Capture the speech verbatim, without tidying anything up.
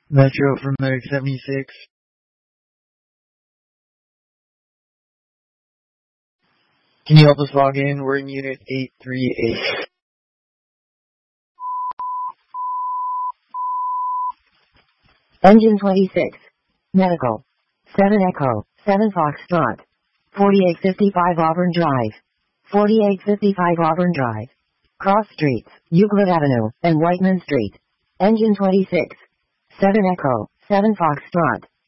Metro from Medic seventy-six. Can you help us log in? We're in Unit eight three eight. Engine twenty-six. Medical. seven Echo, seven Foxtrot. forty-eight fifty-five Auburn Drive. forty-eight fifty-five Auburn Drive. Cross Streets, Euclid Avenue, and Whiteman Street. Engine twenty-six. seven Echo, seven Foxtrot.